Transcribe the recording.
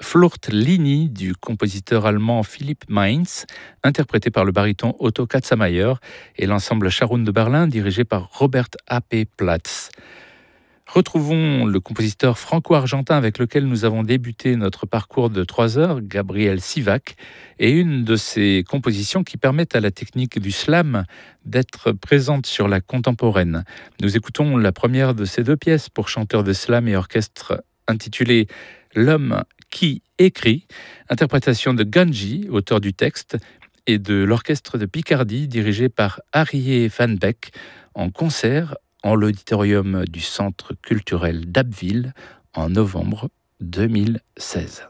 Flirtlinie du compositeur allemand Philipp Mainz, interprété par le baryton Otto Katzmayer, et l'ensemble Sharon de Berlin, dirigé par Robert A.P. Platz. Retrouvons le compositeur franco-argentin avec lequel nous avons débuté notre parcours de 3 heures, Gabriel Sivac, et une de ses compositions qui permettent à la technique du slam d'être présente sur la contemporaine. Nous écoutons la première de ces 2 pièces pour chanteurs de slam et orchestre intitulée L'homme qui écrit, interprétation de Ganji, auteur du texte, et de l'orchestre de Picardie dirigé par Harriet Van Beck en concert en l'auditorium du Centre culturel d'Abbeville en novembre 2016.